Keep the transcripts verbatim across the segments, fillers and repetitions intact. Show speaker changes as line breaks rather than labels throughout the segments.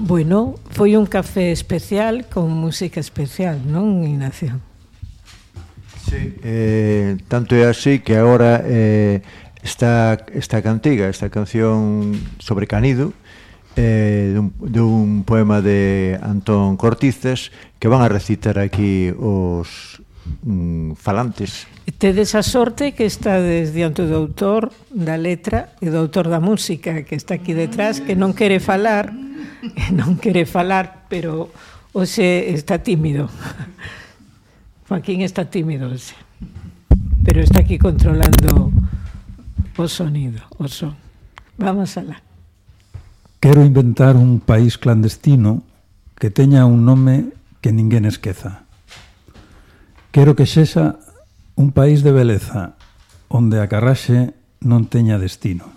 Bueno, foi un café especial con música especial, non, Ignacio?
Sí, eh, tanto é así que agora eh, esta, esta cantiga, esta canción sobre Canido, eh, dun, dun poema de Antón Cortices, que van a recitar aquí os mm, falantes.
Tedes a sorte que estades diante do autor da letra e do autor da música, que está aquí detrás, que non quere falar, que non quere falar, pero hoxe está tímido. Joaquín está tímido hoxe, pero está aquí controlando o sonido, o son. Vamos alá.
Quero inventar un país clandestino que teña un nome que ninguén esqueza. Quero que sexa un país de beleza onde a carraxe non teña destino.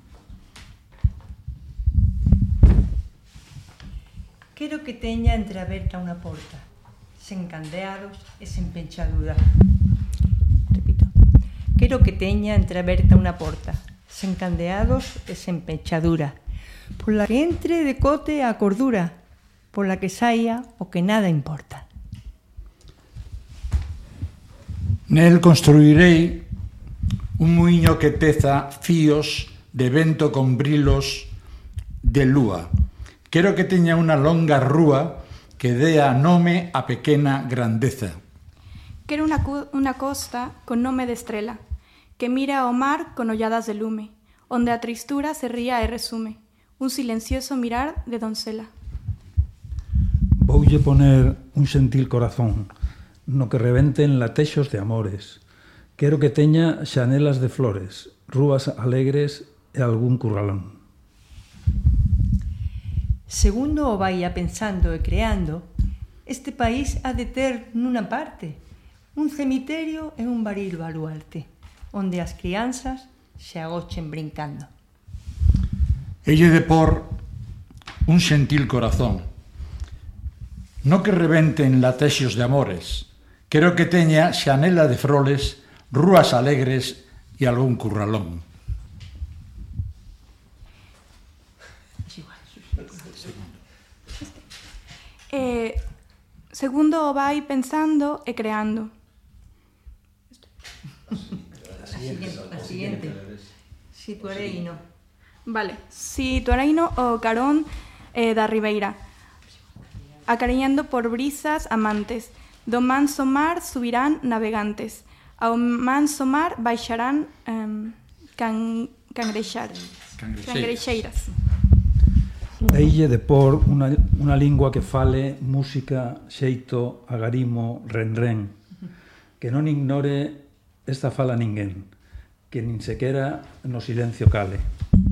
Quero que teña entreaberta unha porta, sen candeados e sen penchadura. Repito. Quero que teña entreaberta unha porta, sen candeados e sen penchadura, pola que entre de cote a cordura, pola que saia o que nada importa.
Nel construirei un muiño que teza fíos de vento con brilos de lúa. Quero que teña unha longa rúa que dea nome a pequena grandeza.
Quero unha, unha costa con nome de estrela, que mira ao mar con olladas de lume, onde a tristura se ría e resume, un silencioso mirar de doncela.
Voulle poner un xentil corazón, no que rebenten latexos de amores. Quero que teña xanelas de flores, rúas alegres e algún curralón.
Segundo o vaia pensando e creando, este país ha de ter nunha parte un cemiterio e un baril baluarte, onde as crianzas se agochen brincando.
Elle de por un xentil corazón, no que rebenten latexos de amores. Quero que teña xanela de froles, rúas alegres e algún curralón.
Eh, segundo o vai pensando e creando.
A siguiente, a siguiente. Situareino.
Vale, situareino o carón eh, da ribeira, acariñando por brisas amantes. Do manso mar subirán navegantes, ao manso mar baixarán um, can, cangrexar, cangrexeiras.
Deille de por unha, unha lingua que fale música, xeito, agarimo, renren, que non ignore esta fala ninguén, que nin sequera no silencio cale.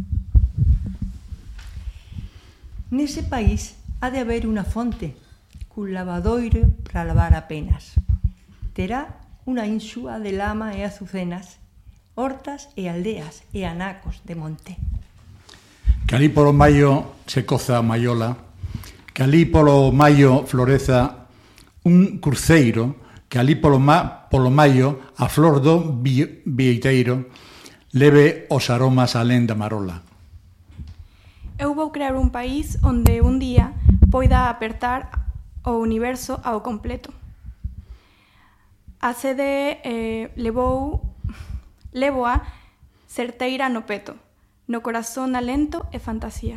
Nese país ha de haber unha fonte, cun lavadoiro para lavar apenas. Terá unha insúa de lama e azucenas, hortas e aldeas e anacos de monte.
Que alí polo maio se coza a maiola, que alí polo maio floreza un cruceiro, que alí polo, ma, polo maio a flor do bi, bieiteiro leve os aromas alén da marola.
Eu vou crear un país onde un día poida apertar o universo ao completo. A sede eh, levou levoa certeira no peto, no corazón alento e fantasía.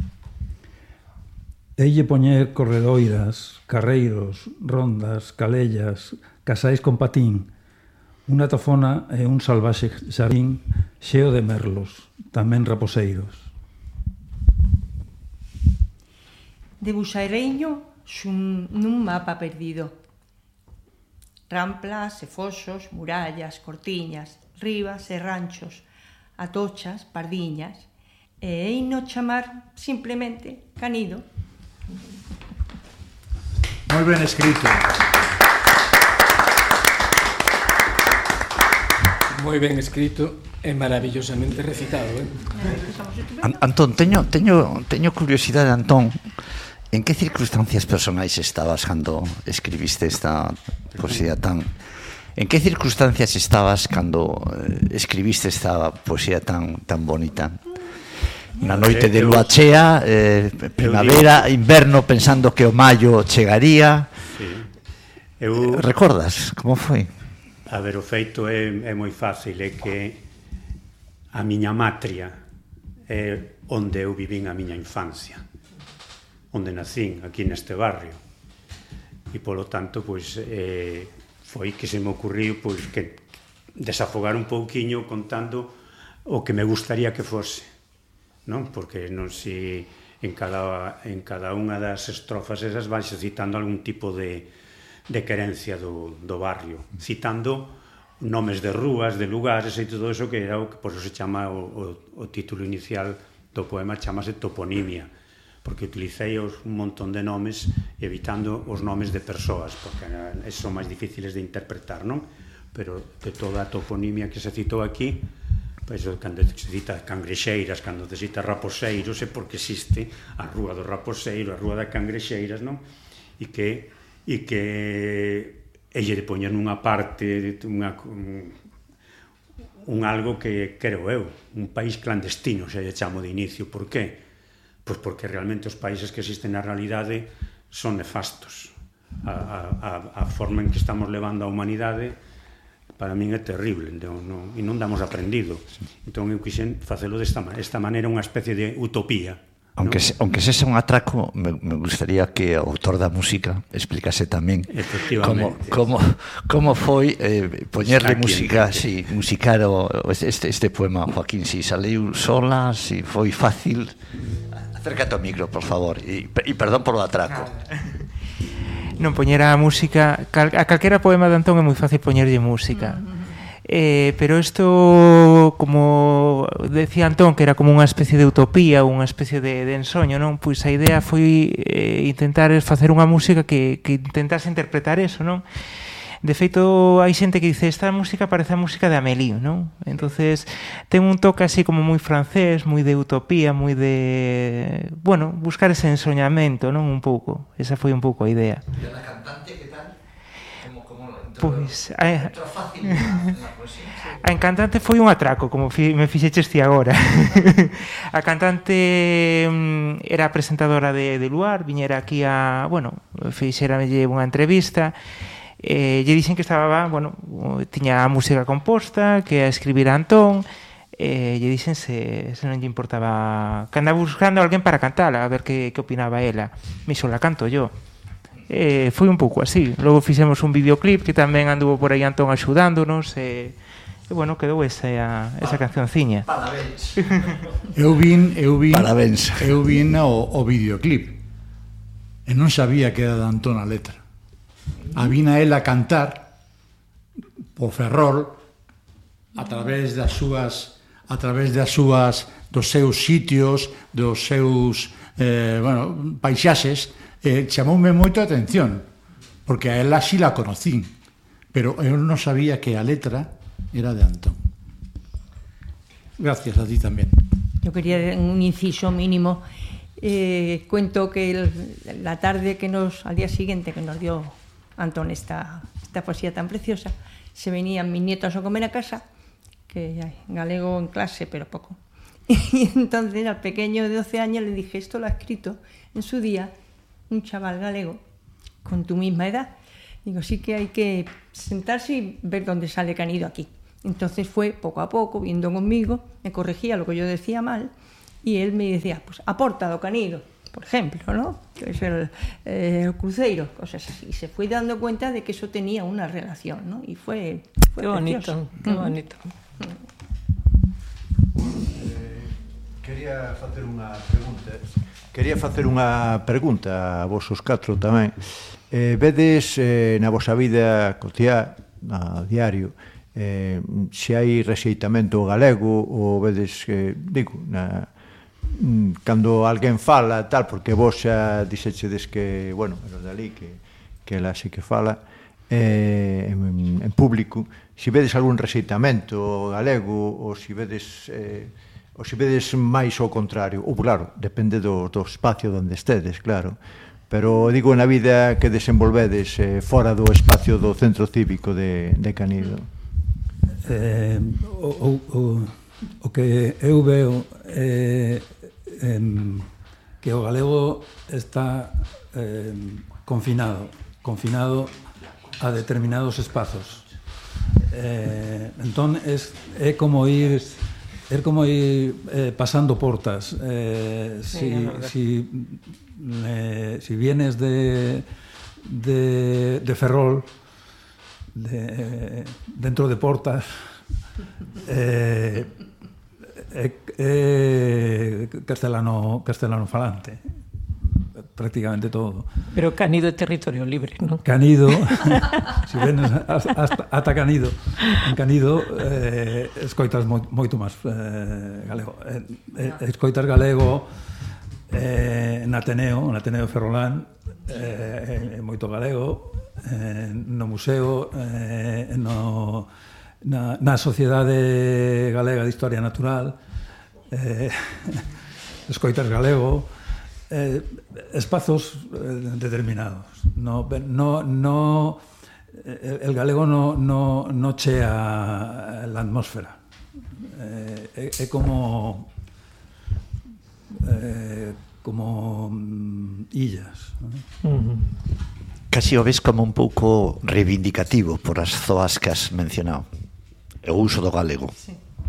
Deille poñer corredoiras, carreiros, rondas, calellas, casais con patín, unha tofona e un salvaxe xarín xeo de merlos, tamén raposeiros.
Debuxaireño xun, nun mapa perdido. Ramplas e foxos, murallas, cortiñas, ribas e ranchos, atochas, pardiñas, e eino chamar simplemente Canido.
Moi ben escrito.
Moi ben escrito e maravillosamente recitado, eh?
Antón, teño, teño, teño curiosidade, Antón. En que circunstancias personais estabas cando escribiste esta poesía tan... En que circunstancias estabas cando escribiste esta poesía tan, tan bonita? na noite de lúa chea, eh, primavera, inverno, pensando que o maio chegaría.
Sí. Eu...
Recordas como foi?
A ver, o feito é, é moi fácil, é que a miña matria é onde eu vivín a miña infancia, onde nacín, aquí neste barrio, e polo tanto, pois, eh, foi que se me ocurriu, pois, que desafogar un pouquiño contando o que me gustaría que fose, non? Porque non si en cada, en cada unha das estrofas esas vais citando algún tipo de, de querencia do, do barrio, citando nomes de rúas, de lugares e todo eso, que era o que por eso se chama o, o, o título inicial do poema, chamase toponimia, porque utilicei os, un montón de nomes evitando os nomes de persoas, porque son máis difíciles de interpretar, non? Pero de toda a toponimia que se citou aquí, pois, cando se cita Cangrexeiras, cando se cita Raposeiros, é porque existe a Rúa do Raposeiro, a Rúa das Cangrexeiras, non? E que, e que elle de poñer nunha parte, unha, un, un algo que, creo eu, un país clandestino, se lle chamo de inicio. Por que? Pois porque realmente os países que existen na realidade son nefastos. A, a, a forma en que estamos levando a humanidade para min é terrible, non, non, e non damos aprendido. Entón eu quixen facelo desta esta maneira, unha especie de utopía.
Aunque, ¿no? se, aunque sexa un atraco, me, me gustaría que o autor da música explicase tamén como, como, como foi eh, poñerle música, si, musicar o, este, este poema, Joaquín, si saliu sola, si foi fácil. Acércate ao micro, por favor, e, e perdón por o atraco.
Non poñer a música, cal, a calquera poema de Antón é moi fácil poñerlle música. Eh, pero isto, como decía Antón, que era como unha especie de utopía, unha especie de, de ensoño, non? Pois a idea foi eh, intentar facer unha música que, que intentase interpretar eso, non? De feito, hai xente que dice esta música parece a música de Amélie, non? Entonces, ten un toque así como moi francés, moi de utopía, moi de... Bueno, buscar ese ensoñamento, non? Un pouco. Esa foi un pouco a idea.
E a cantante, que tal? Como, como entrou,
pois, a,
entrou fácil na, na poesía?
A cantante foi un atraco, como fi, me fixeches ti agora. A cantante um, era presentadora de, de Luar, viñera aquí a... Bueno, fixeramelle unha entrevista... Eh, lle dixen que estaba, bueno, tiña a música composta, que a escribir a Antón, eh, lle dixen se, se non lle importaba, que andaba buscando alguén para cantala, a ver que, que opinaba ela. Me xo la canto yo. Eh, foi un pouco así. Logo fixemos un videoclip que tamén anduvo por aí Antón axudándonos, e, e bueno, quedou esa, esa cancionciña.
Parabéns.
Eu vin, eu vin,
Parabéns.
Eu vin o, o videoclip e non sabía que era de Antón a letra. A vina ela cantar por Ferrol a través das súas a través das súas dos seus sitios, dos seus eh, bueno, paisaxes, eh, chamoume moito a atención porque a ela sí la conocín, pero eu non sabía que a letra era de Antón. Gracias a ti tamén.
Yo quería un inciso mínimo. Eh, cuento que el, la tarde que nos, al día siguiente que nos dio Antón esta, esta poesía tan preciosa, se venían mis nietos a comer a casa, que hay galego en clase, pero poco. Y entonces al pequeño de doce años le dije, esto lo ha escrito en su día un chaval galego con tu misma edad. Digo, sí que hay que sentarse y ver dónde sale Canido aquí. Entonces fue poco a poco, viendo conmigo, me corregía lo que yo decía mal, y él me decía, pues aporta do Canido, por ejemplo, ¿no? Que es el, eh, el cruceiro, cosas así. Y se fue dando cuenta de que eso tenía una relación, ¿no? Y fue, fue
qué bonito,
precioso.
Qué bonito.
Eh, quería facer unha pregunta. Quería facer unha pregunta a vos os catro tamén. Eh, vedes eh, na vosa vida cotiá, a diario, eh, se hai rexeitamento galego ou vedes, eh, digo, na cando alguén fala tal, porque vos xa dixechedes que, bueno, pero dali que, que ela sí que fala eh, en, en público, se vedes algún rexeitamento galego ou se vedes eh, ou se vedes máis ao contrario, ou claro, depende do, do espacio onde estedes, claro, pero digo na vida que desenvolvedes eh, fora do espacio do centro cívico de, de Canido.
Eh, o, o, o que eu veo eh, em, que o galego está eh, confinado, confinado a determinados espazos. Eh, entón, es, é como ir... É como ir eh, pasando portas. Eh, si, si, eh, si vienes de, de, de Ferrol, de, dentro de portas, eh, é, é castelano, castelano falante, prácticamente todo.
Pero Canido é territorio libre, non?
Canido, si venes hasta, ata Canido, en Canido eh, escoitas mo, moito máis eh, galego. Eh, eh, escoitas galego eh, en Ateneo, en Ateneo Ferrolán, eh, eh, moito galego, eh, no museo, eh, no, na, na Sociedade Galega de Historia Natural, eh, escoitas galego, eh, espazos eh, determinados. No, no, no, el, el galego no, no, no chea la atmósfera. Eh, é, é como eh, como mm, illas, ¿no?
Uh-huh. Casi o ves como un pouco reivindicativo por as zoas que has mencionado, o uso do galego.
Sí.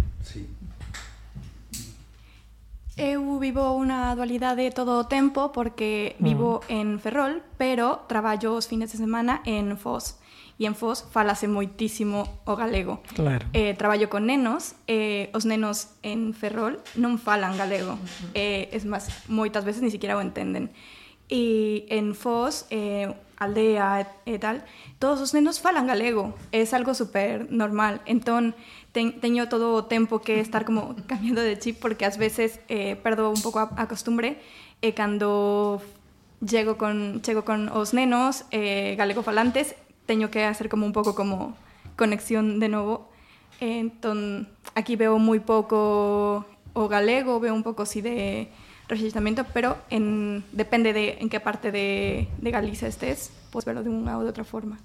Eu vivo unha dualidade todo o tempo porque vivo mm. en Ferrol, pero traballo os fines de semana en Foz. E en Foz falase moitísimo o galego.
Claro.
Eh, traballo con nenos, e os nenos en Ferrol non falan galego. Uh-huh. Eh, es máis, moitas veces ni siquiera o entenden. E en Foz, eh, aldea e tal, todos os nenos falan galego. É algo super normal. Entón, ten, teño todo o tempo que estar como cambiando de chip porque ás veces eh, perdo un pouco a, a costumbre e cando chego con, chego con os nenos eh, galego falantes teño que hacer como un pouco como conexión de novo. Eh, entón, aquí veo moi pouco o galego, veo un pouco así de rexistramento, pero en, depende de en que parte de, de Galicia estés, podes verlo de unha ou de outra forma.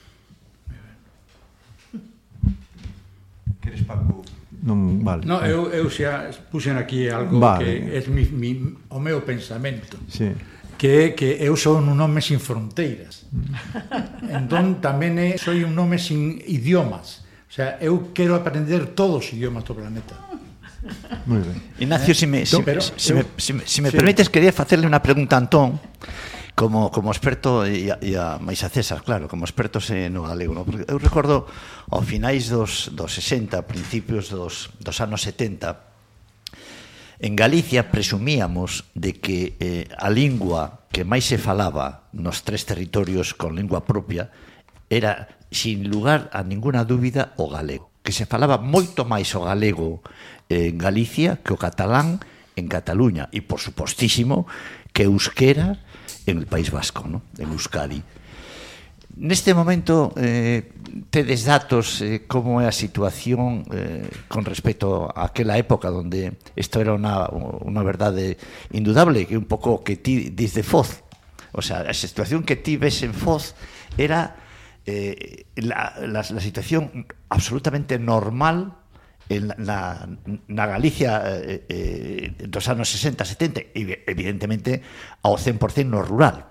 Queres, Paco? Non, vale.
No, eu, eu xa puxen aquí algo vale. Que é mi, mi, o meu pensamento.
Sí.
Que é que eu son un home sin fronteiras. Entón tamén é, soy un home sin idiomas. O sea, eu quero aprender todos os idiomas do planeta.
Muy ben. Ignacio, eh? si me, si, Pero, si, eu, me, si, me, si me sí. permites, quería facerle unha pregunta a Antón, como, como experto, e a, e a máis a César, claro, como expertos no galego, no? Porque eu recordo ao finais dos, dos sesenta, principios dos, dos anos setenta, en Galicia presumíamos de que eh, a lingua que máis se falaba nos tres territorios con lingua propia era, sin lugar a ninguna dúbida, o galego. Que se falaba moito máis o galego en Galicia que o catalán en Cataluña e, por supostísimo, que euskera en el País Vasco, ¿no? En Euskadi. Neste momento, eh, tedes datos eh, como é a situación eh, con respecto a aquela época onde isto era unha, unha verdade indudable, que un pouco que ti dis de Foz. O sea, a situación que ti ves en Foz era eh, la, la, la situación absolutamente normal en la, na Galicia eh, eh, dos anos sesenta, setenta, e evidentemente ao cen por cento no rural.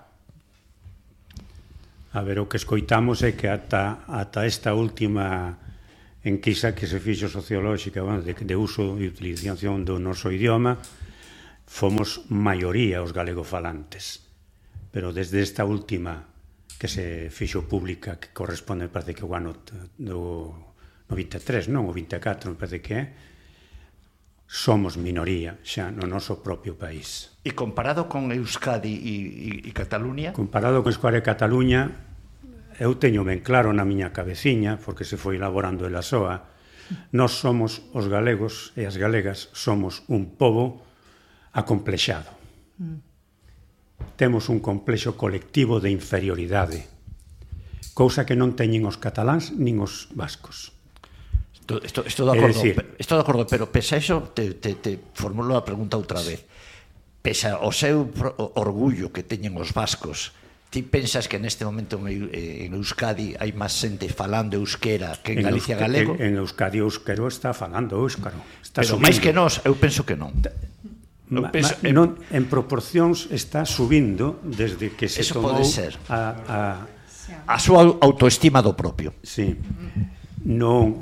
A ver, o que escoitamos é que ata, ata esta última enquisa que se fixo sociolóxica, bueno, de, de uso e utilización do noso idioma, fomos maioría os galegofalantes. Pero desde esta última que se fixo pública, que corresponde, parece que o ano do no vinte e tres, non, o vinte e catro, me parece que é, somos minoría xa no noso propio país.
E comparado con Euskadi e, e, e Cataluña?
Comparado con Euskadi e Cataluña, eu teño ben claro na miña cabeciña, porque se foi elaborando ela soa, nós somos os galegos e as galegas somos un pobo acomplexado. Mm. Temos un complexo colectivo de inferioridade, cousa que non teñen os cataláns nin os vascos.
Estou, estou, de acordo, decir, estou de acordo, pero pese a eso te, te, te formulo a pregunta outra vez. Pese ao seu orgullo que teñen os vascos, ti pensas que neste momento en Euskadi hai máis xente falando euskera que en, en Galicia Euska, galego?
En, en Euskadi o euskero está falando euskaro. Está
pero máis que nós, eu penso que non.
Ma, ma, non, en proporcións está subindo desde que se
Eso
tomou
pode ser.
A,
a
a,
a súa autoestima do propio.
Sí. Non,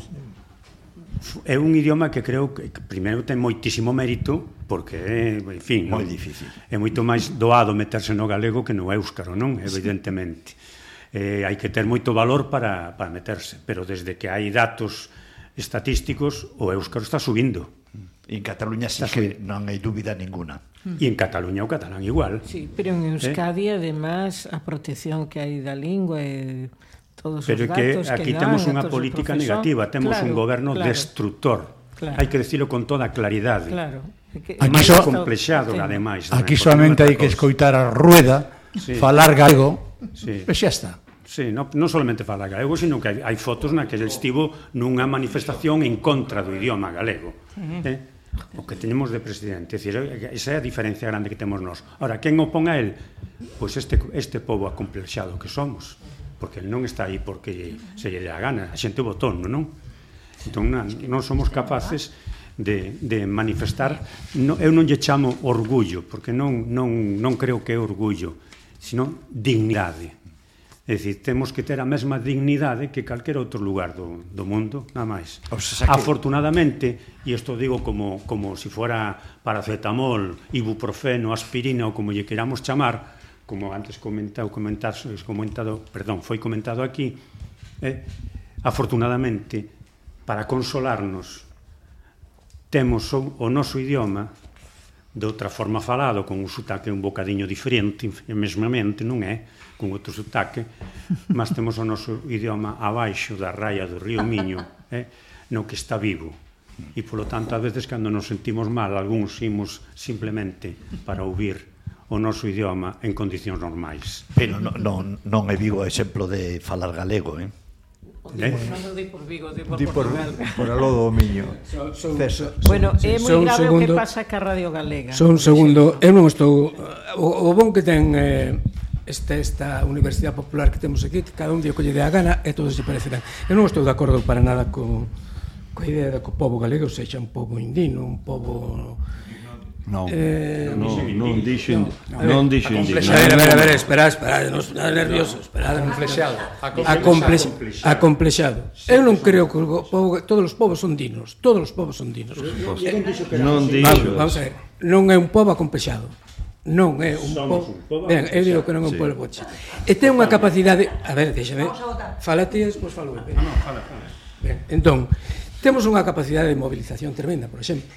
é un idioma que creo que primeiro ten moitísimo mérito porque é, en fin,
moi
non,
difícil.
É moito máis doado meterse no galego que no éuscaro, non? Evidentemente. Eh, hai que ter moito valor para, para meterse, pero desde que hai datos estatísticos o éuscaro está subindo.
E en Cataluña sí que non hai dúbida ninguna.
E en Cataluña o catalán igual.
Sí, pero en Euskadi, ¿Eh? además, a protección que hai da lingua e todos
pero
os
que
datos que
aquí
dan,
temos unha política negativa, temos
claro,
un goberno
claro,
destructor.
Claro.
Hai que decirlo con toda claridade.
Claro.
É máis so, complexado, ademais.
Aquí solamente hai que escoitar a Rueda, sí. falar galego,
sí.
e xa está.
Sí, non, non solamente falar galego, sino que hai, hai fotos na que ele estivo nunha manifestación en contra do idioma galego. Uh-huh. Eh? O que tenemos de presidente, é dicir, esa é a diferencia grande que temos nós. Ahora, quen opón a él? Pois este, este pobo acomplexado que somos, porque ele non está aí porque se lle dá gana, a xente votou, non? Entón, non somos capaces de, de manifestar, no, eu non lle chamo orgullo, porque non, non, non creo que é orgullo, sino dignidade. É dicir, temos que ter a mesma dignidade que calquera outro lugar do, do mundo, nada máis. O sea, que... Afortunadamente, e isto digo como, como si fuera paracetamol, ibuprofeno, aspirina ou como lle queramos chamar, como antes comentado, comentado, comentado perdón, foi comentado aquí, eh, afortunadamente, para consolarnos, temos o, o noso idioma de outra forma falado, con un sotaque un bocadiño diferente, mesmamente, non é? Con outro sotaque, mas temos o noso idioma abaixo da raia do río Miño, eh, no que está vivo. E, polo tanto, a veces, cando nos sentimos mal, algúns imos simplemente para ouvir o noso idioma en condicións normais.
Pero non, non, non é Vigo exemplo de falar galego, eh?
Eh? Non di por Vigo, di por
di por,
Portugal.
Por alo do Miño.
So, so, so, bueno, é moi grave o que pasa ca Radio Galega.
Só un segundo, eu non estou... O, o bon que ten eh, esta, esta Universidade Popular que temos aquí, que cada un día colle de a gana e todos se parecerán. Eu non estou de acordo para nada co, coa idea de que o povo galego sexa un povo indino, un povo...
Non,
eh,
non, non dixen,
no,
non dixen.
A ver, a ver, a ver, espera, espera, non está nervioso, espera,
acomplexado,
acomplexado, acomplexado. Eu non creo que o povo, todos os povos son dinos, todos os povos son dinos.
Non dixo.
Vamos a ver, non é un povo acomplexado. Non é un pobo. Ben, eu digo que non é un pobo boche. E ten unha capacidade, a ver, déxame. Fala ti, despois falo eu.
Non, fala, fala.
Ben, entón, temos unha capacidade de movilización tremenda, por exemplo.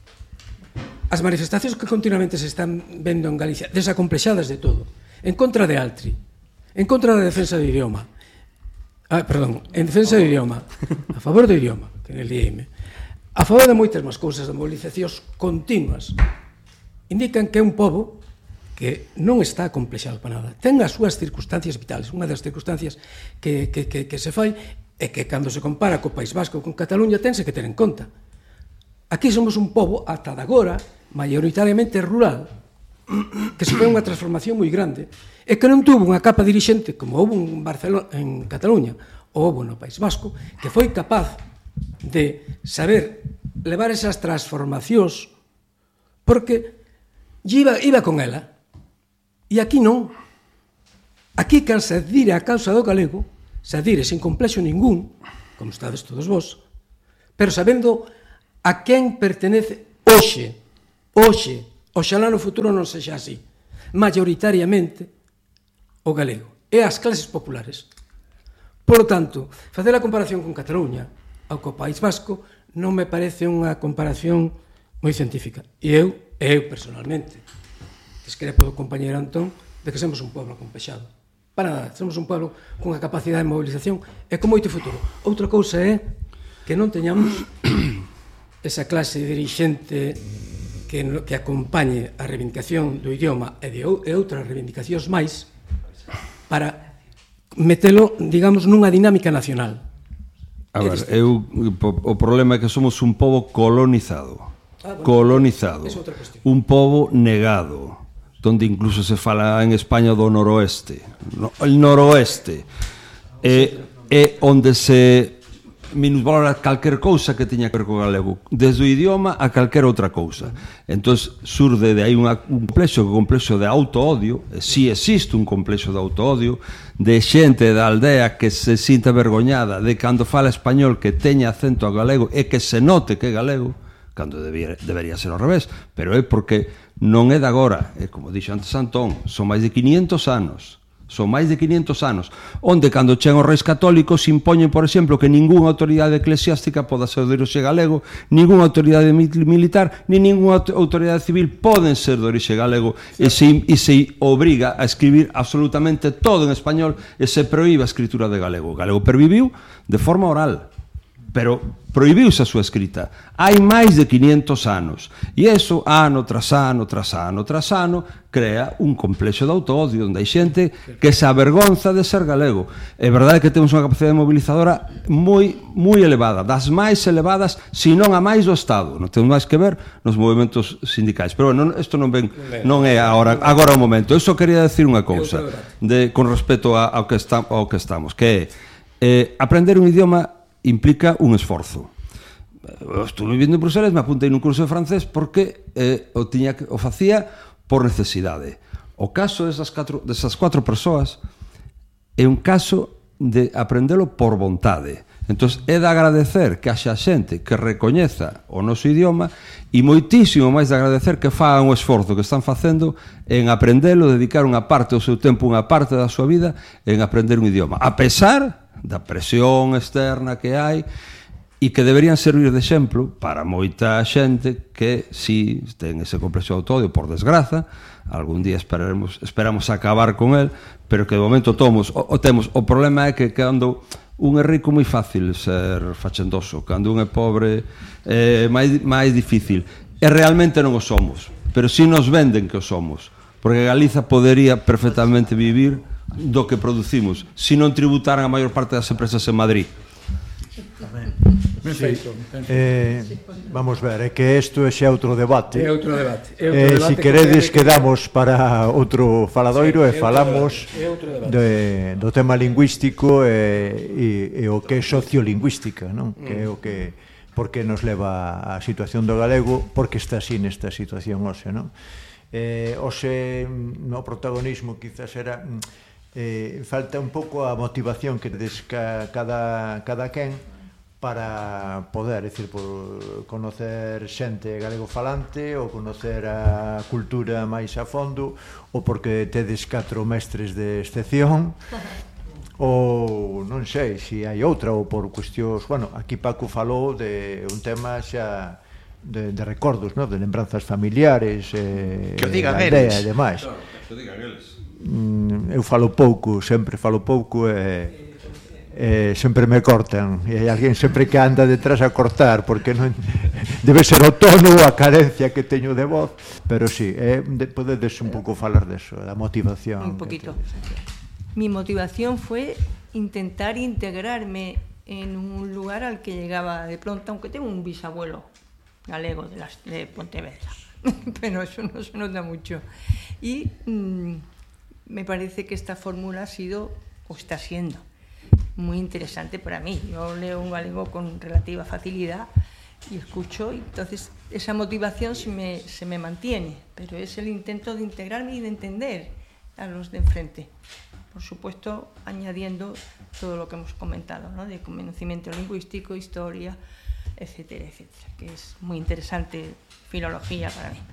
As manifestacións que continuamente se están vendo en Galicia, desacomplexadas de todo, en contra de Altri, en contra da defensa do idioma, ah, perdón, en defensa do idioma, a favor do idioma, que en el I M, a favor de moitas máis cousas, de movilizacións continuas, indican que é un pobo que non está acomplexado para nada. Ten as súas circunstancias vitales. Unha das circunstancias que, que, que, que se fai é que cando se compara co País Vasco con Cataluña tense que ter en conta. Aquí somos un pobo, ata de agora, maioritariamente rural, que se fai unha transformación moi grande e que non tuvo unha capa dirixente como houve en Barcelona, en Cataluña ou houve no País Vasco, que foi capaz de saber levar esas transformacións porque iba, iba con ela. E aquí non. Aquí can se adire a causa do galego, se adire sin complexo ningún, como estades todos vos, pero sabendo a quen pertenece hoxe, hoxe, oxalá no futuro non sexa así, maioritariamente o galego e as clases populares. Por lo tanto, facer a comparación con Cataluña ou co País Vasco non me parece unha comparación moi científica. E eu, eu personalmente, discrepo do compañeiro Antón de que somos un pueblo acomplexado. Para nada, somos un pueblo con a capacidade de movilización e con moito futuro. Outra cousa é que non teñamos esa clase dirixente que, que acompañe a reivindicación do idioma e de e outras reivindicacións máis para metelo, digamos, nunha dinámica nacional.
A ver, eu, o problema é que somos un pobo colonizado. Ah, bueno, colonizado. Un pobo negado, donde incluso se fala en España do noroeste. No, el noroeste. É, é onde se minusvalora calquer cousa que teña que ver co galego, desde o idioma a calquer outra cousa. Entón, surde de aí un complexo, un complexo de auto-odio, e si existe un complexo de auto-odio, de xente da aldea que se sinta vergoñada de cando fala español que teña acento galego e que se note que é galego, cando debería, debería ser ao revés, pero é porque non é de agora, é como dixo antes Antón, son máis de quinientos anos, son máis de quinientos anos, onde cando chegan os reis católicos impoñen, por exemplo, que ningunha autoridade eclesiástica poda ser de orixe galego, ningunha autoridade militar, ni ningunha autoridade civil poden ser de orixe galego, e se, e se obriga a escribir absolutamente todo en español e se proíbe a escritura de galego. O galego perviviu de forma oral, pero prohibiuse a súa escrita hai máis de quinientos anos, e iso ano tras ano tras ano tras ano crea un complexo de auto-odio onde hai xente que se avergonza de ser galego. É verdade que temos unha capacidade mobilizadora moi, moi elevada, das máis elevadas, se non a máis do Estado. Non temos máis que ver nos movimentos sindicais, pero bueno, isto non ven, non é agora, agora o momento. Eu só quería decir unha cousa de, con respecto a, ao, que está, ao que estamos, que é eh, aprender un idioma implica un esforzo. Estou vivindo en Bruselas, me apuntei nun curso de francés porque eh, o, tiña, o facía por necesidade. O caso desas, catro, desas cuatro persoas é un caso de aprendelo por vontade. Entón, é de agradecer que haxa xente que recoñeza o noso idioma e moitísimo máis de agradecer que fagan o esforzo que están facendo en aprendelo, dedicar unha parte do seu tempo, unha parte da súa vida en aprender un idioma. A pesar da presión externa que hai e que deberían servir de exemplo para moita xente que si ten ese complexo de auto-odio, por desgraza, algún día esperamos, esperamos acabar con el, pero que de momento tomos, o, o temos. O problema é que cando un é rico moi fácil ser fachendoso, cando un é pobre é máis, máis difícil, e realmente non o somos, pero si nos venden que o somos, porque Galiza podería perfectamente vivir do que producimos, se non tributaran a maior parte das empresas en Madrid.
Sí. Eh, vamos ver, é que isto é xa outro debate.
É outro debate. É outro
eh,
debate
si queredes que quedamos para outro faladoiro sí, e falamos de, do tema lingüístico e, e, e o que é sociolingüística, non? Mm. Que é o que porque nos leva a situación do galego, porque está así nesta situación hoxe, non? Eh, hoxe no protagonismo quizás era eh, falta un pouco a motivación que des cada, cada quen para poder, é dicir, por conocer xente galego falante ou conocer a cultura máis a fondo, ou porque tedes catro mestres de excepción, ou non sei se hai outra, ou por cuestións, bueno, aquí Paco falou de un tema xa de, de recordos, no? De lembranzas familiares, eh,
que o digan
aldea e demais.
Claro, que o digan eles.
Eu falo pouco, sempre falo pouco e Eh, sempre me cortan e hai alguén sempre que anda detrás a cortar porque non debe ser o tono ou a carencia que teño de voz, pero sí, eh, de, podedes un pouco falar deso, da motivación.
Un poquito. Mi motivación fue intentar integrarme en un lugar al que llegaba de pronto, aunque tengo un bisabuelo galego de, las, de Pontevedra, pero eso no se nota mucho. Y mmm, me parece que esta fórmula ha sido, o está siendo, muy interesante para mí. Yo leo un galego con relativa facilidad y escucho, y entonces esa motivación se me, se me mantiene, pero es el intento de integrarme y de entender a los de enfrente. Por supuesto, añadiendo todo lo que hemos comentado, ¿no? De conocimiento lingüístico, historia, etcétera, etcétera, que es muy interesante filología para mí.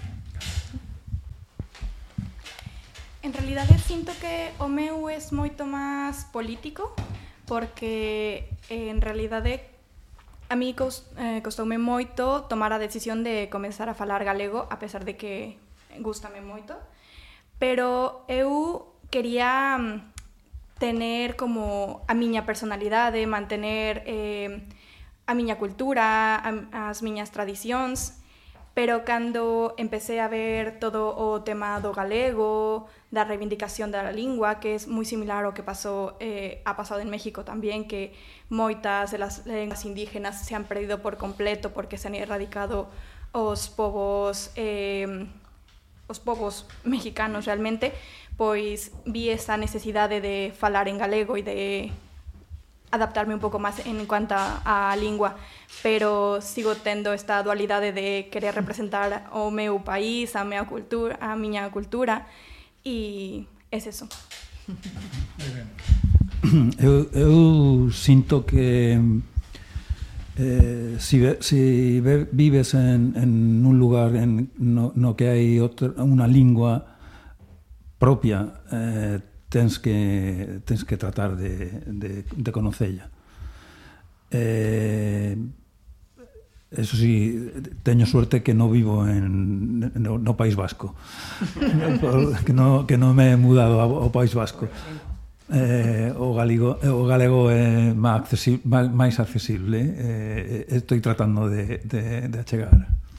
En realidad sinto que o meu é moito máis político, porque en realidade a mí cost, eh, costoume moito tomar a decisión de comezar a falar galego, a pesar de que gústame moito, pero eu quería tener como a miña personalidade, mantener eh, a miña cultura, a, as miñas tradicións, pero cando empecé a ver todo o tema do galego, da reivindicación da lingua, que é moi similar ao que pasou, eh, ha pasado en México tamén, que moitas de las lenguas indígenas se han perdido por completo porque se han erradicado os povos eh, os povos mexicanos realmente, pois vi esa necesidade de falar en galego e de adaptarme un pouco máis en cuanto á lingua, pero sigo tendo esta dualidade de querer representar o meu país, a miña cultura, a miña cultura, e é eso.
Eu, eu sinto que eh, si, si vives en, en un lugar en, no, no que hai outra, unha lingua propia, eh, tens que tens que tratar de, de, de conocella. Eh, eso sí, teño suerte que non vivo en, no, no País Vasco, que non que no me he mudado ao País Vasco. Eh, o galego o galego é máis accesible, máis accesible, eh, estou tratando de, de, de achegar.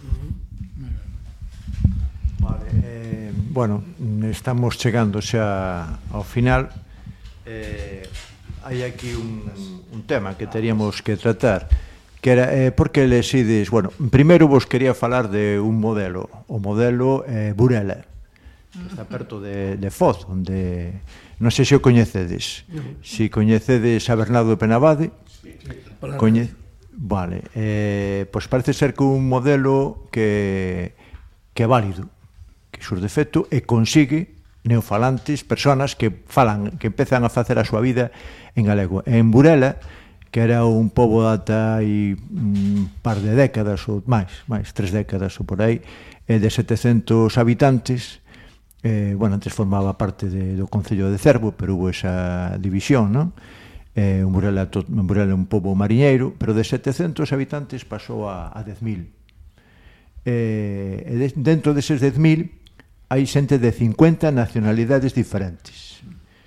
Vale, eh, bueno, estamos chegando xa ao final. Eh, hai aquí un, un tema que teríamos que tratar, que era eh, por que lesides, bueno, primeiro vos quería falar de un modelo, o modelo eh, Burela, que está perto de, de Foz, onde non sei se o coñecedes. Si coñecedes a Bernardo de Penabade, coñe... Vale, eh, pois parece ser que un modelo que que é válido, que sur defecto e consigue neofalantes, personas que falan, que empezan a facer a súa vida en galego. En Burela, que era un pobo ata hai un par de décadas ou máis, máis tres décadas ou por aí, de setecentos habitantes. Eh, bueno, antes formaba parte de, do Concello de Cervo, pero hubo esa división, non? Eh, un Burela, to, un Burela un pobo mariñeiro, pero de setecentos habitantes pasou a, a dez mil. Eh, e de, dentro deses dez mil hai xente de cincuenta nacionalidades diferentes.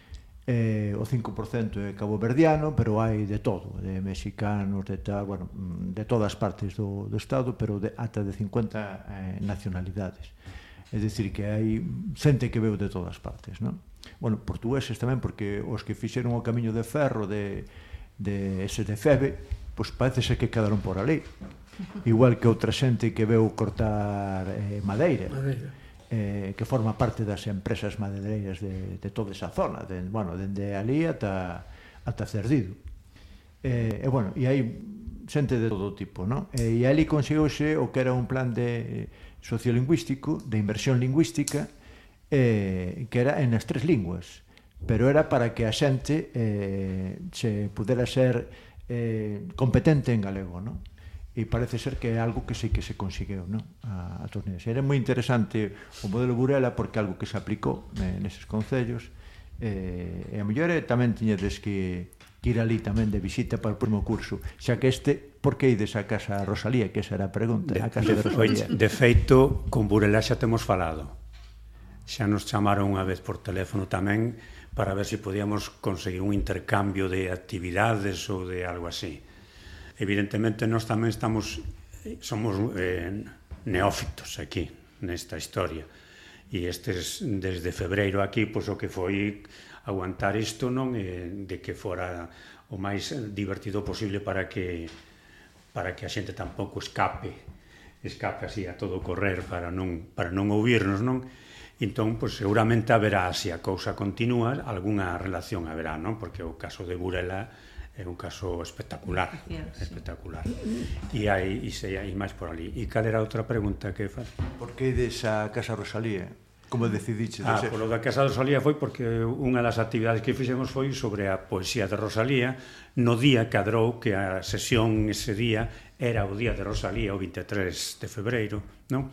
Eh, o cinco por cento é caboverdiano, pero hai de todo, de mexicanos, de tal, bueno, de todas partes do, do Estado, pero de, ata de cincuenta eh, nacionalidades. É dicir, que hai xente que veu de todas partes, non? Bueno, portugueses tamén, porque os que fixeron o camiño de ferro de, de ese de Febe, pois parece ser que quedaron por ali. Igual que outra xente que veu cortar eh, madeira. Madeira. Eh, que forma parte das empresas madeireiras de, de toda esa zona, de, bueno, dende ali ata, ata Cerdido. Eh, e, bueno, e hai xente de todo tipo, non? E, e ali conseguiuse o que era un plan de sociolingüístico, de inversión lingüística, eh, que era en as tres linguas, pero era para que a xente eh, se pudera ser eh, competente en galego, non? E parece ser que é algo que sí que se conseguiu, non? A, a torneos. Era moi interesante o modelo Burela porque é algo que se aplicou eh, neses concellos, eh, e a mellor tamén tiñedes que, que ir ali tamén de visita para o próximo curso, xa que este, por que ides a casa Rosalía, que esa era a pregunta,
de,
a casa de, de Rosalía.
De feito, con Burela xa temos falado, xa nos chamaron unha vez por teléfono tamén para ver se podíamos conseguir un intercambio de actividades ou de algo así. Evidentemente, nós tamén estamos, somos eh, neófitos aquí, nesta historia. E estes, desde febreiro aquí, pois o que foi aguantar isto, non? Eh, de que fora o máis divertido posible para que para que a xente tampouco escape, escape así a todo correr para non, para non ouvirnos, non? Entón, pois seguramente haberá, se a cousa continúa, algunha relación haberá, non? Porque o caso de Burela é un caso espectacular, espectacular. E hai, e sei, hai máis por ali. E cal era outra pregunta que faz?
Por que ides a Casa Rosalía? Como decidiche?
Ah, polo da Casa Rosalía foi porque unha das actividades que fixemos foi sobre a poesía de Rosalía. No día cadrou que a sesión ese día era o día de Rosalía, o vinte e tres de febreiro, non?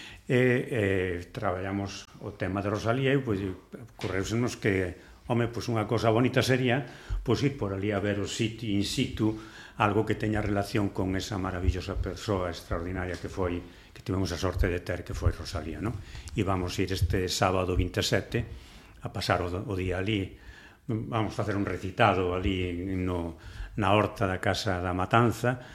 E eh, traballamos o tema de Rosalía e pois, correusenos que home, pois unha cosa bonita sería pois ir por ali a ver o sitio in situ, algo que teña relación con esa maravillosa persoa extraordinaria que foi, que tivemos a sorte de ter, que foi Rosalía, non? E vamos ir este sábado vinte e sete a pasar o, o día ali, vamos facer un recitado ali no, na horta da Casa da Matanza,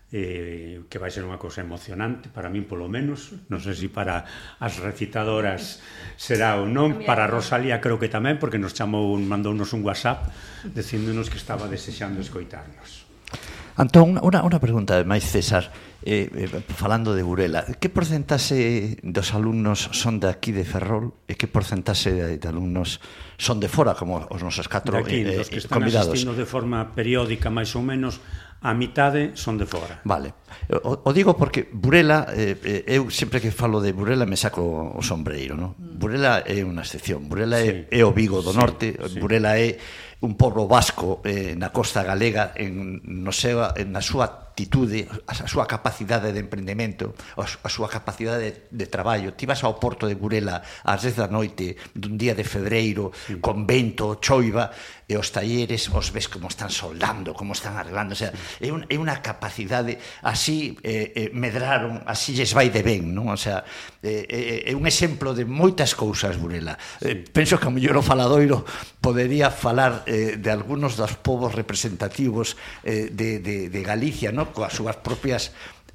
eh, que vai ser unha cousa emocionante para min polo menos, non sei se para as recitadoras será ou non, para Rosalía creo que tamén, porque nos chamou, mandounos un WhatsApp dicíndonos que estaba desexando escoitarnos.
Antón, unha, unha pregunta máis, César, eh, eh, falando de Burela, que porcentaxe dos alumnos son de aquí de Ferrol e que porcentaxe de, de alumnos son de fora, como os nosos catro
aquí,
eh,
dos que están
convidados?
asistindo de forma periódica, máis ou menos, a mitade son de fora.
Vale. O, o digo porque Burela, eh, eu sempre que falo de Burela me saco o sombreiro, no? Burela é unha excepción. Burela é, sí. é o Vigo do sí, norte, sí. Burela é un pobo vasco eh, na costa galega en, no seu, na súa actitude, a súa capacidade de emprendemento, a súa capacidade de, de traballo. Ti vas ao porto de Burela ás dez da noite dun día de febreiro, sí. con vento, choiva, e os talleres os ves como están soldando, como están arreglando, o sea, é, un, é unha capacidade así eh, eh, medraron, así lles vai de ben, non? O sea, eh, é un exemplo de moitas cousas Burela. Eh, penso que a mellor o faladoiro podería falar eh, de algunos dos povos representativos eh, de, de, de Galicia, non? Coas súas propias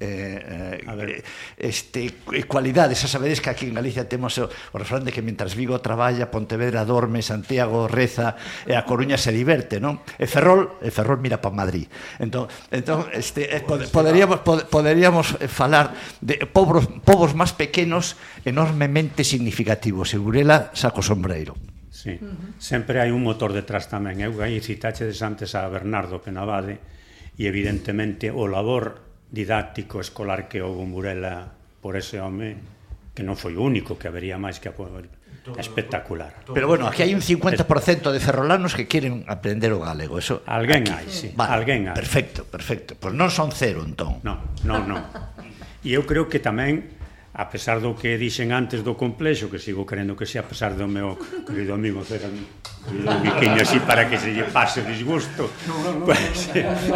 eh, eh, este, cualidades. Xa sabedes que aquí en Galicia temos o, o refrán de que mentras Vigo traballa, Pontevedra dorme, Santiago reza e a Coruña se diverte, non? E Ferrol, e Ferrol mira para Madrid. Entón, entón este, eh, pod, poderíamos, pod, poderíamos falar de povos, povos máis pequenos enormemente significativos. E Burela saco sombreiro.
Sí, sempre hai un motor detrás tamén. Eu aí citachedes antes a Bernardo Penabade e evidentemente o labor didáctico escolar que houve en Burela por ese home, que non foi o único, que habería máis que apoiar. Espectacular.
Pero bueno, aquí hai un cincuenta por cento de ferrolanos que queren aprender o galego. Eso
alguén hai, sí.
Vale,
alguén hai.
Perfecto, perfecto. Pois non son cero, entón.
Non, non, non. E eu creo que tamén, a pesar do que dixen antes do complexo, que sigo querendo que sea a pesar do meu querido amigo César, un biquiño así para que se lle pase o disgusto.
Non, non, non.
Pues,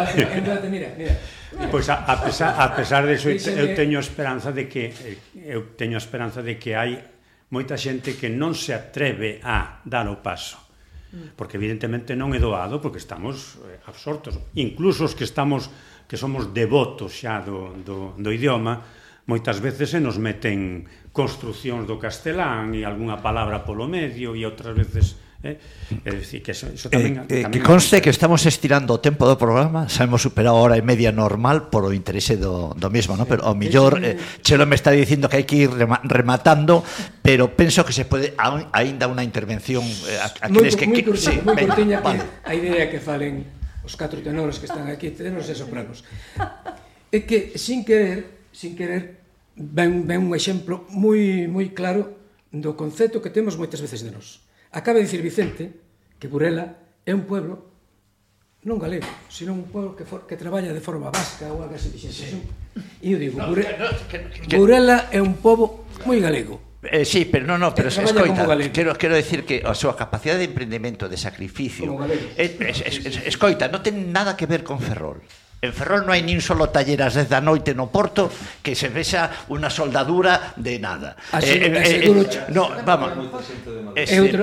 mira, mira.
Pois a, a pesar a pesar de eso eu teño esperanza de que eu teño esperanza de que hai moita xente que non se atreve a dar o paso. Porque evidentemente non é doado, porque estamos absortos, incluso os que estamos que somos devotos xa do do do idioma, moitas veces se nos meten construcións do castelán e algunha palabra polo medio e outras veces eh, é dicir que eso, eso tamén,
eh, eh,
tamén
que conste que estamos estirando o tempo do programa, sabemos superar a hora e media normal por o interese do, do mesmo, ¿no? Pero ao millor eh, Chelo me está dicindo que hai que ir rema, rematando, pero penso que se pode aínda unha intervención eh, aqueles que,
moi curtiña,
sí,
moi curtiña,
vale.
A idea que falen os catro tenores que están aquí, tenos e sopranos, é que sin querer, sin querer ven, ven un exemplo moi moi claro do concepto que temos moitas veces de nós. Acaba de dicir Vicente que Burela é un pueblo non galego, sino un pueblo que, for, que traballa de forma vasca ou algo así. Sí. E eu digo, no, Bure... no, que, que... Burela é un pobo moi galego.
Eh, sí, pero non, non, pero escoita, quero, quero decir que a súa capacidade de emprendemento, de sacrificio, es, es, es, es, escoita, non ten nada que ver con Ferrol. En Ferrol non hai nin solo taller ás dez da noite no Porto que se vexa unha soldadura de nada.
Así, eh, eh, eh,
no, vamos.
É outro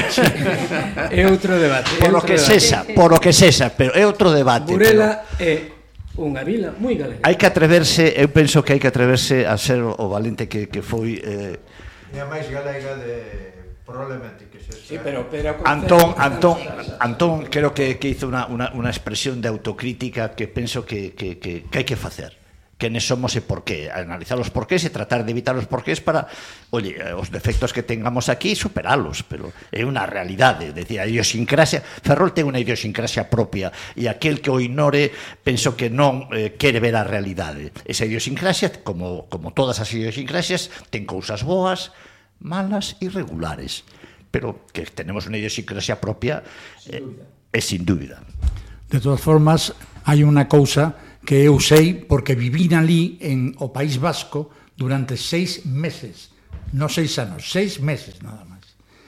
é outro debate.
Por lo que sexa, por lo que sexa, pero é outro debate.
Burela é unha vila moi galega.
Hai que atreverse, eu penso que hai que atreverse a ser o valente que que foi eh
e a máis galega de probablemente que se
sí, pero, pero
Antón, Antón, Antón creo que, que hizo una, una, una expresión de autocrítica que penso que, que, que, que hai que facer. Quenes somos e por qué, analizar os porqués e tratar de evitar os porqués para, oye, os defectos que tengamos aquí superalos, pero é unha realidade, decía, a idiosincrasia, Ferrol ten unha idiosincrasia propia e aquel que o ignore penso que non eh, quere ver a realidade. Esa idiosincrasia, como, como todas as idiosincrasias, ten cousas boas, malas e regulares, pero que tenemos unha idiosincrasia propia é eh, sin dúbida.
De todas formas, hai unha cousa que eu sei porque vivín ali en o País Vasco durante seis meses, non seis anos, seis meses nada máis.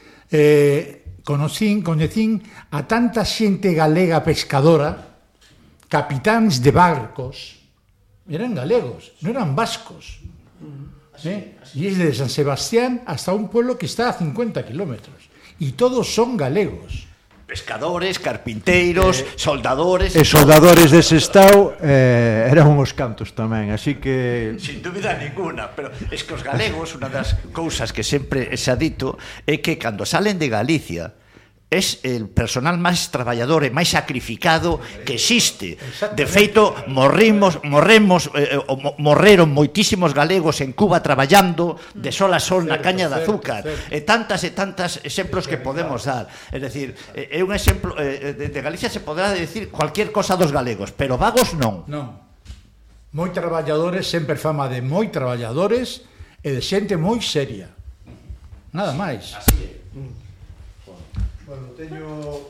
Eh, conocín, conocín a tanta xente galega pescadora, capitáns de barcos, eran galegos, non eran vascos. ¿Eh? Y es desde San Sebastián hasta un pueblo que está a cincuenta kilómetros y todos son galegos,
pescadores, carpinteiros, eh, soldadores
e soldadores dese estado eh, eran uns cantos tamén, así que
sin dúbida ninguna, pero es que os galegos, unha das cousas que sempre se ha dito é que cando salen de Galicia es el personal máis traballador e máis sacrificado que existe. De feito, morrimos, morremos, eh, morreron moitísimos galegos en Cuba traballando de sol a sol na caña de azúcar. E tantas e tantas exemplos que podemos dar. É dicir, é un exemplo, eh, de Galicia se podrá decir cualquier cosa dos galegos, pero vagos non.
Non. Moi traballadores, sempre fama de moi traballadores e de xente moi seria. Nada máis.
Así é.
Bueno, teño...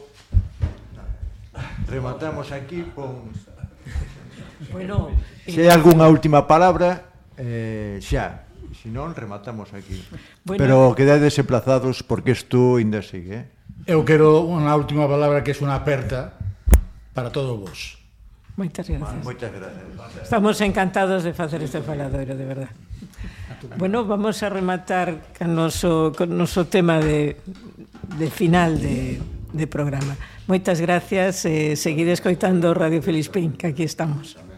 Rematamos aquí con...
Bueno,
se hai algunha última palabra, eh, xa. Se non, rematamos aquí.
Bueno.
Pero quedades emplazados porque isto ainda sigue, eh?
Eu quero unha última palabra que é unha aperta para todos vos.
Moitas gracias.
Bueno, moitas gracias.
Estamos encantados de facer este faladoiro, de verdad. Bueno, vamos a rematar con noso, con noso tema de, de final de, de programa. Moitas gracias, eh, seguide escoitando Radio Felispín, que aquí estamos.